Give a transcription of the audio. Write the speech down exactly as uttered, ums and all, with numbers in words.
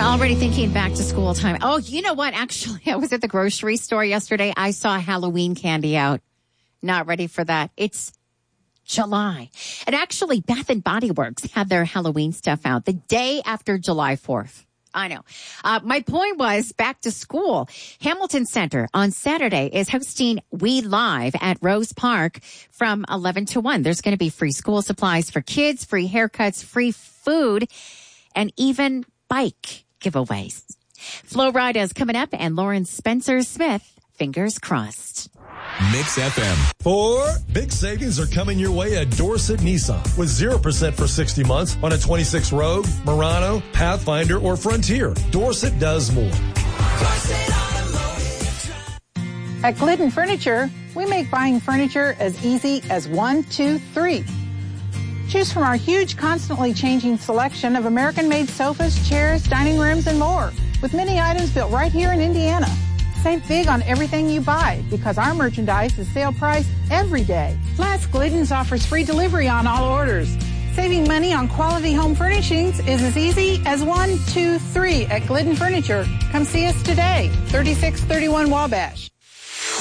Already thinking back to school time. Oh, you know what? Actually, I was at the grocery store yesterday. I saw Halloween candy out. Not ready for that. It's July. And actually, Bath and Body Works had their Halloween stuff out the day after July fourth. I know. Uh, my point was back to school. Hamilton Center on Saturday is hosting We Live at Rose Park from eleven to one. There's going to be free school supplies for kids, free haircuts, free food, and even bike giveaways. Flo Rida is coming up, and Lauren Spencer Smith, fingers crossed. Mix F M. Four big savings are coming your way at Dorset Nissan with zero percent for sixty months on a twenty-six Rogue, Murano, Pathfinder, or Frontier. Dorset does more. At Glidden Furniture, we make buying furniture as easy as one, two, three. Choose from our huge, constantly changing selection of American-made sofas, chairs, dining rooms, and more, with many items built right here in Indiana. Save big on everything you buy because our merchandise is sale price every day. Plus, Glidden's offers free delivery on all orders. Saving money on quality home furnishings is as easy as one, two, three at Glidden Furniture. Come see us today, thirty-six thirty-one Wabash.